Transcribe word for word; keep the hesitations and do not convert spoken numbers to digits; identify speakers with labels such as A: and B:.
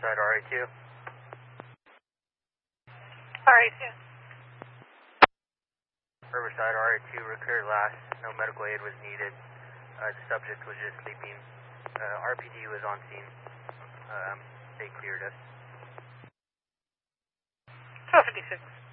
A: Riverside R A two.
B: R A two.
A: Riverside R A two, recurred last. No medical aid was needed. Uh, the subject was just sleeping. Uh, R P D was on scene. Um, they cleared us.
B: twelve fifty-six.